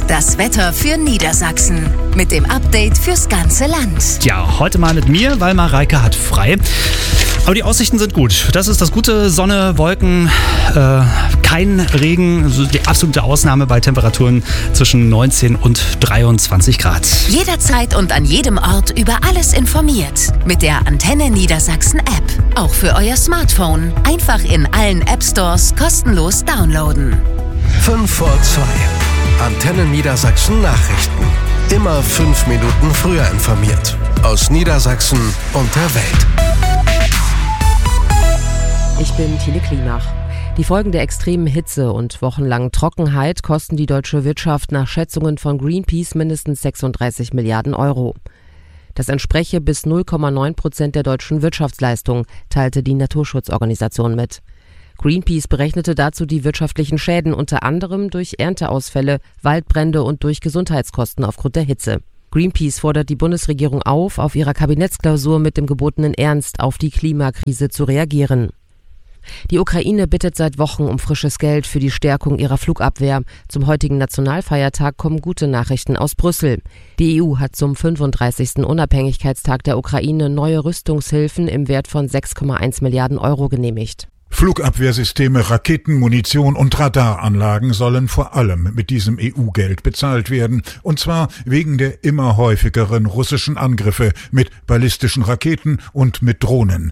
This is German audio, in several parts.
Das Wetter für Niedersachsen mit dem Update fürs ganze Land. Ja, heute mal mit mir, weil Mareike hat frei. Aber die Aussichten sind gut. Das ist das Gute. Sonne, Wolken, kein Regen. Also die absolute Ausnahme bei Temperaturen zwischen 19 und 23 Grad. Jederzeit und an jedem Ort über alles informiert. Mit der Antenne Niedersachsen App. Auch für euer Smartphone. Einfach in allen App Stores kostenlos downloaden. 5 vor 2. Antenne Niedersachsen Nachrichten. Immer 5 Minuten früher informiert. Aus Niedersachsen und der Welt. Ich bin Tine Klimach. Die Folgen der extremen Hitze und wochenlangen Trockenheit kosten die deutsche Wirtschaft nach Schätzungen von Greenpeace mindestens 36 Milliarden Euro. Das entspreche bis 0,9% der deutschen Wirtschaftsleistung, teilte die Naturschutzorganisation mit. Greenpeace berechnete dazu die wirtschaftlichen Schäden unter anderem durch Ernteausfälle, Waldbrände und durch Gesundheitskosten aufgrund der Hitze. Greenpeace fordert die Bundesregierung auf ihrer Kabinettsklausur mit dem gebotenen Ernst auf die Klimakrise zu reagieren. Die Ukraine bittet seit Wochen um frisches Geld für die Stärkung ihrer Flugabwehr. Zum heutigen Nationalfeiertag kommen gute Nachrichten aus Brüssel. Die EU hat zum 35. Unabhängigkeitstag der Ukraine neue Rüstungshilfen im Wert von 6,1 Milliarden Euro genehmigt. Flugabwehrsysteme, Raketen, Munition und Radaranlagen sollen vor allem mit diesem EU-Geld bezahlt werden. Und zwar wegen der immer häufigeren russischen Angriffe mit ballistischen Raketen und mit Drohnen.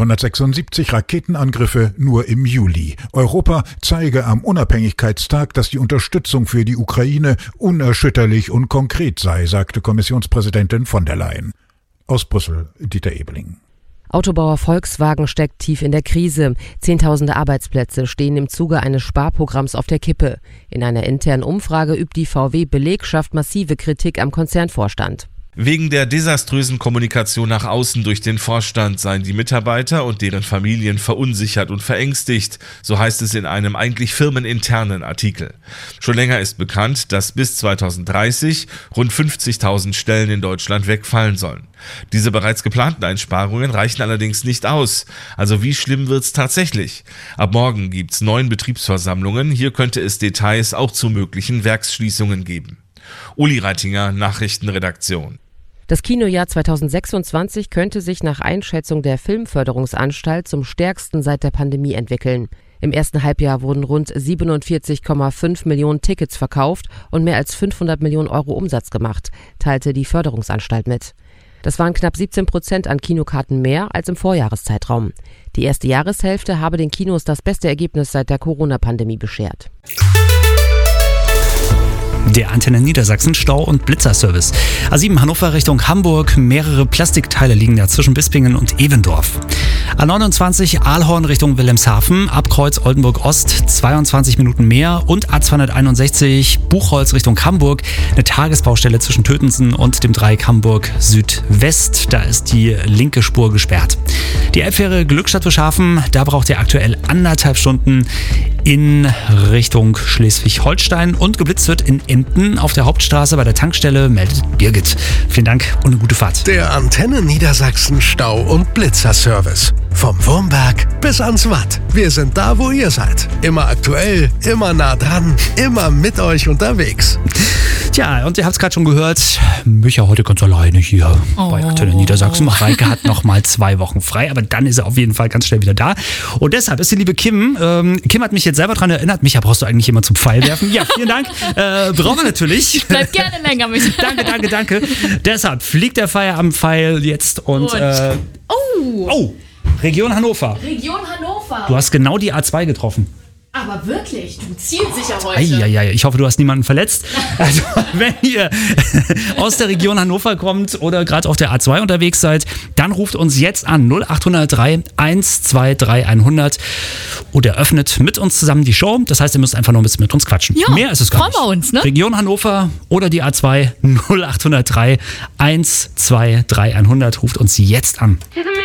376 Raketenangriffe nur im Juli. Europa zeige am Unabhängigkeitstag, dass die Unterstützung für die Ukraine unerschütterlich und konkret sei, sagte Kommissionspräsidentin von der Leyen. Aus Brüssel, Dieter Ebeling. Autobauer Volkswagen steckt tief in der Krise. Zehntausende Arbeitsplätze stehen im Zuge eines Sparprogramms auf der Kippe. In einer internen Umfrage übt die VW-Belegschaft massive Kritik am Konzernvorstand. Wegen der desaströsen Kommunikation nach außen durch den Vorstand seien die Mitarbeiter und deren Familien verunsichert und verängstigt, so heißt es in einem eigentlich firmeninternen Artikel. Schon länger ist bekannt, dass bis 2030 rund 50.000 Stellen in Deutschland wegfallen sollen. Diese bereits geplanten Einsparungen reichen allerdings nicht aus. Also wie schlimm wird's tatsächlich? Ab morgen gibt's 9 Betriebsversammlungen. Hier könnte es Details auch zu möglichen Werksschließungen geben. Uli Reitinger, Nachrichtenredaktion. Das Kinojahr 2026 könnte sich nach Einschätzung der Filmförderungsanstalt zum stärksten seit der Pandemie entwickeln. Im ersten Halbjahr wurden rund 47,5 Millionen Tickets verkauft und mehr als 500 Millionen Euro Umsatz gemacht, teilte die Förderungsanstalt mit. Das waren knapp 17% an Kinokarten mehr als im Vorjahreszeitraum. Die erste Jahreshälfte habe den Kinos das beste Ergebnis seit der Corona-Pandemie beschert. Der Antenne Niedersachsen Stau- und Blitzerservice. A7 Hannover Richtung Hamburg. Mehrere Plastikteile liegen da zwischen Bispingen und Evendorf. A29 Aalhorn Richtung Wilhelmshaven. Abkreuz Oldenburg Ost 22 Minuten mehr. Und A261 Buchholz Richtung Hamburg. Eine Tagesbaustelle zwischen Tötensen und dem Dreieck Hamburg Südwest. Da ist die linke Spur gesperrt. Die Elbfähre Glückstadt-Wischhafen. Da braucht ihr aktuell 1,5 Stunden in Richtung Schleswig-Holstein. Und geblitzt wird in Emden auf der Hauptstraße bei der Tankstelle, meldet Birgit. Vielen Dank und eine gute Fahrt. Der Antenne Niedersachsen Stau- und Blitzerservice. Vom Wurmberg bis ans Watt. Wir sind da, wo ihr seid. Immer aktuell, immer nah dran, immer mit euch unterwegs. Tja, und ihr habt es gerade schon gehört, Micha heute ganz alleine hier bei Antenne Niedersachsen. Mareike hat nochmal 2 Wochen frei, aber dann ist er auf jeden Fall ganz schnell wieder da. Und deshalb ist die liebe Kim, Kim hat mich jetzt selber daran erinnert, Micha, brauchst du eigentlich jemanden zum Pfeil werfen? Ja, vielen Dank. Brauchen wir natürlich. Ich bleib gerne länger mit. Danke. Deshalb fliegt der Feierabendpfeil jetzt und Region Hannover. Du hast genau die A2 getroffen. Aber wirklich, du zielst sicher heute. Eieiei, ich hoffe, du hast niemanden verletzt. Also, wenn ihr aus der Region Hannover kommt oder gerade auf der A2 unterwegs seid, dann ruft uns jetzt an 0803 123 100 oder öffnet mit uns zusammen die Show. Das heißt, ihr müsst einfach noch ein bisschen mit uns quatschen. Ja, mehr ist es gar nicht. Freuen wir uns, ne? Region Hannover oder die A2 0803 123 100 ruft uns jetzt an.